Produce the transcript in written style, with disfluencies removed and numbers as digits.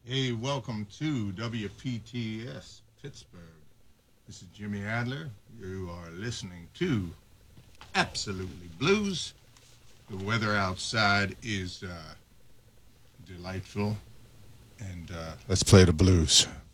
Hey, welcome to WPTS Pittsburgh. This is Jimmy Adler. You are listening to Absolutely Blues. The weather outside is delightful, and let's play the blues.